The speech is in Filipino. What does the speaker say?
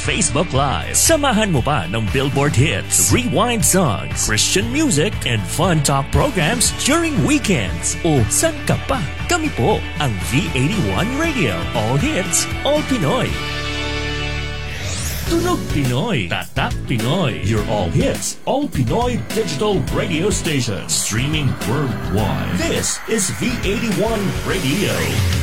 Facebook Live. Samahan mo pa ng Billboard hits, rewind songs, Christian music, and fun talk programs during weekends. O san ka pa? Kami po ang V81 Radio. All hits, all Pinoy. Tunog Pinoy, Tatak Pinoy. Your all hits, all Pinoy digital radio station. Streaming worldwide. This is V81 Radio.